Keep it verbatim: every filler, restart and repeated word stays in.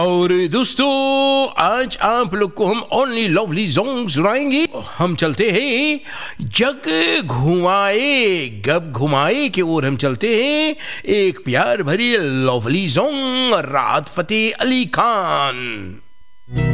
और दोस्तों आज आप लोग को हम ओनली लवली सॉन्ग सुनाएंगे। हम चलते हैं जग घुमाए गब घुमाए की ओर हम चलते हैं। एक प्यार भरी लवली सॉन्ग राहत फतेह अली खान।